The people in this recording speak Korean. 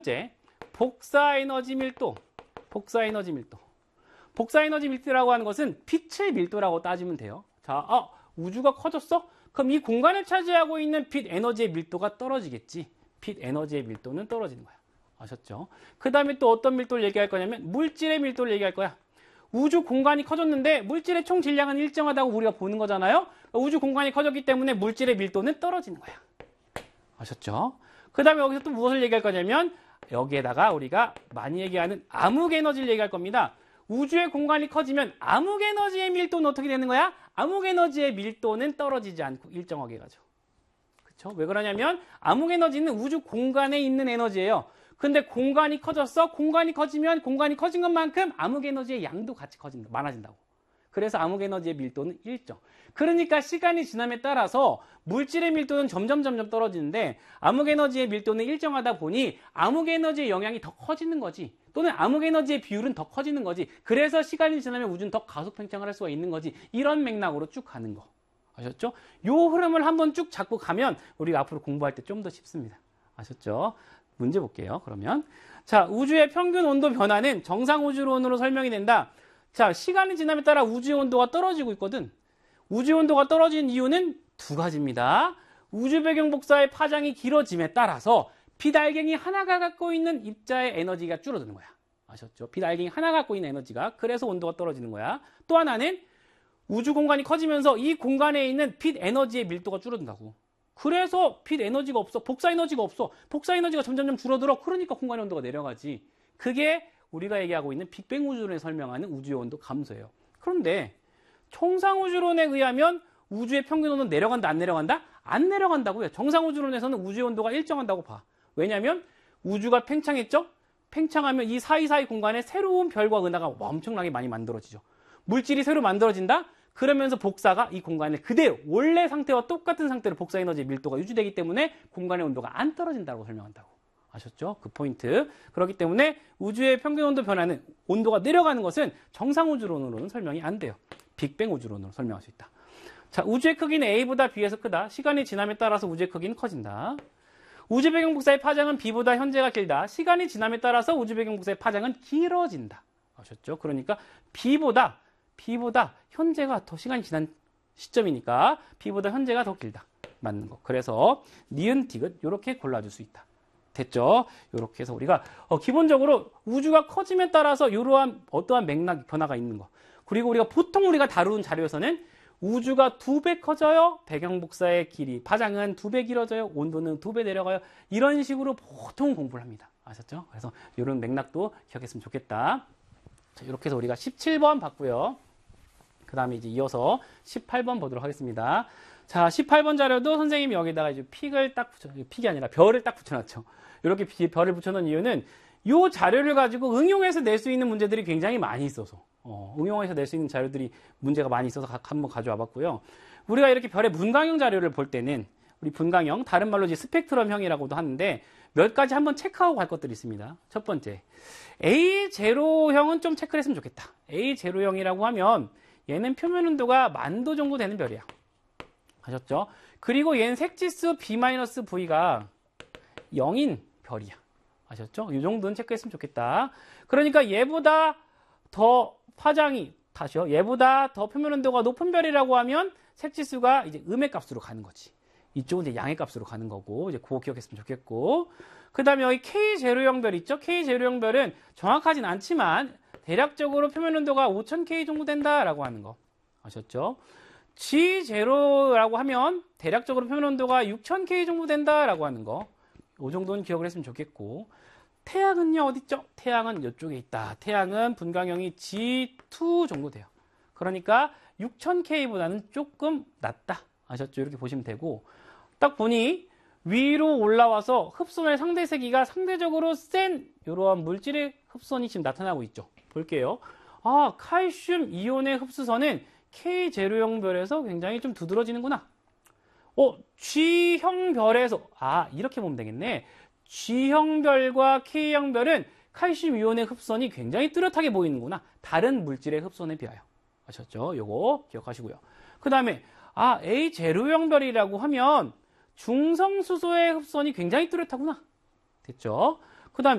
번째, 복사 에너지 밀도. 복사 에너지 밀도. 복사 에너지 밀도라고 하는 것은 빛의 밀도라고 따지면 돼요. 자, 우주가 커졌어? 그럼 이 공간을 차지하고 있는 빛 에너지의 밀도가 떨어지겠지. 빛 에너지의 밀도는 떨어지는 거야. 아셨죠? 그 다음에 또 어떤 밀도를 얘기할 거냐면 물질의 밀도를 얘기할 거야. 우주 공간이 커졌는데 물질의 총 질량은 일정하다고 우리가 보는 거잖아요. 우주 공간이 커졌기 때문에 물질의 밀도는 떨어지는 거야. 아셨죠? 그 다음에 여기서 또 무엇을 얘기할 거냐면 여기에다가 우리가 많이 얘기하는 암흑 에너지를 얘기할 겁니다. 우주의 공간이 커지면 암흑 에너지의 밀도는 어떻게 되는 거야? 암흑 에너지의 밀도는 떨어지지 않고 일정하게 가죠. 그렇죠? 왜 그러냐면 암흑 에너지는 우주 공간에 있는 에너지예요. 근데 공간이 커졌어? 공간이 커지면 공간이 커진 것만큼 암흑 에너지의 양도 같이 커진다, 많아진다고. 그래서 암흑 에너지의 밀도는 일정. 그러니까 시간이 지남에 따라서 물질의 밀도는 점점 떨어지는데 암흑 에너지의 밀도는 일정하다 보니 암흑 에너지의 영향이 더 커지는 거지. 또는 암흑 에너지의 비율은 더 커지는 거지. 그래서 시간이 지나면 우주는 더 가속 팽창을 할 수가 있는 거지. 이런 맥락으로 쭉 가는 거. 아셨죠? 요 흐름을 한번 쭉 잡고 가면 우리가 앞으로 공부할 때 좀 더 쉽습니다. 아셨죠? 문제 볼게요. 그러면 자, 우주의 평균 온도 변화는 정상 우주론으로 설명이 된다. 자, 시간이 지남에 따라 우주의 온도가 떨어지고 있거든. 우주의 온도가 떨어진 이유는 두 가지입니다. 우주 배경 복사의 파장이 길어짐에 따라서 빛 알갱이 하나가 갖고 있는 입자의 에너지가 줄어드는 거야. 아셨죠? 빛 알갱이 하나가 갖고 있는 에너지가. 그래서 온도가 떨어지는 거야. 또 하나는 우주 공간이 커지면서 이 공간에 있는 빛 에너지의 밀도가 줄어든다고. 그래서 빛 에너지가 없어. 복사 에너지가 없어. 복사 에너지가 점점 줄어들어. 그러니까 공간의 온도가 내려가지. 그게 우리가 얘기하고 있는 빅뱅 우주론에 설명하는 우주의 온도 감소예요. 그런데 총상 우주론에 의하면 우주의 평균 온도는 내려간다, 안 내려간다? 안 내려간다고요. 정상 우주론에서는 우주의 온도가 일정한다고 봐. 왜냐하면 우주가 팽창했죠? 팽창하면 이 사이사이 공간에 새로운 별과 은하가 엄청나게 많이 만들어지죠. 물질이 새로 만들어진다? 그러면서 복사가 이 공간을 그대로 원래 상태와 똑같은 상태로 복사 에너지의 밀도가 유지되기 때문에 공간의 온도가 안 떨어진다고 설명한다고. 아셨죠? 그 포인트. 그렇기 때문에 우주의 평균 온도 변화는 온도가 내려가는 것은 정상 우주론으로는 설명이 안 돼요. 빅뱅 우주론으로 설명할 수 있다. 자, 우주의 크기는 A보다 B에서 크다. 시간이 지남에 따라서 우주의 크기는 커진다. 우주 배경 복사의 파장은 B보다 현재가 길다. 시간이 지남에 따라서 우주 배경 복사의 파장은 길어진다. 아셨죠? 그러니까 B보다 현재가 더 시간이 지난 시점이니까 B보다 현재가 더 길다. 맞는 거. 그래서 니은, 디귿 이렇게 골라줄 수 있다. 됐죠? 이렇게 해서 우리가 기본적으로 우주가 커짐에 따라서 이러한 어떠한 맥락 변화가 있는 거. 그리고 우리가 보통 우리가 다루는 자료에서는 우주가 2배 커져요. 배경 복사의 길이, 파장은 2배 길어져요. 온도는 2배 내려가요. 이런 식으로 보통 공부를 합니다. 아셨죠? 그래서 이런 맥락도 기억했으면 좋겠다. 자, 이렇게 해서 우리가 17번 봤고요. 그 다음에 이제 이어서 18번 보도록 하겠습니다. 자, 18번 자료도 선생님이 여기다가 이제 픽이 아니라 별을 딱 붙여놨죠. 이렇게 별을 붙여놓은 이유는 이 자료를 가지고 응용해서 낼 수 있는 문제들이 굉장히 많이 있어서 응용해서 낼 수 있는 자료들이 문제가 많이 있어서 한번 가져와 봤고요. 우리가 이렇게 별의 분광형 자료를 볼 때는 우리 분광형, 다른 말로 이제 스펙트럼형이라고도 하는데 몇 가지 한번 체크하고 갈 것들이 있습니다. 첫 번째, A0형은 좀 체크를 했으면 좋겠다. A0형이라고 하면 얘는 표면 온도가 10,000도 정도 되는 별이야. 아셨죠? 그리고 얘는 색지수 B-V가 0인 별이야. 아셨죠? 이 정도는 체크했으면 좋겠다. 그러니까 얘보다 더 파장이, 얘보다 더 표면 온도가 높은 별이라고 하면 색지수가 이제 음의 값으로 가는 거지. 이쪽은 이제 양의 값으로 가는 거고, 이제 그거 기억했으면 좋겠고. 그 다음에 여기 K0형 별 있죠? K0형 별은 정확하진 않지만, 대략적으로 표면 온도가 5000K 정도 된다라고 하는 거. 아셨죠? G0라고 하면, 대략적으로 표면 온도가 6000K 정도 된다라고 하는 거. 이 정도는 기억을 했으면 좋겠고. 태양은요, 어딨죠? 태양은 이쪽에 있다. 태양은 분광형이 G2 정도 돼요. 그러니까 6000K보다는 조금 낮다. 아셨죠? 이렇게 보시면 되고. 딱 보니 위로 올라와서 흡손의 상대 세기가 상대적으로 센 이러한 물질의 흡손이 지금 나타나고 있죠. 볼게요. 아, 칼슘 이온의 흡수선은 K0형 별에서 굉장히 좀 두드러지는구나. G형 별에서, 이렇게 보면 되겠네. G형 별과 K형 별은 칼슘 이온의 흡선이 굉장히 뚜렷하게 보이는구나. 다른 물질의 흡선에 비하여. 아셨죠? 요거 기억하시고요. 그 다음에, A0형 별이라고 하면 중성수소의 흡선이 굉장히 뚜렷하구나. 됐죠?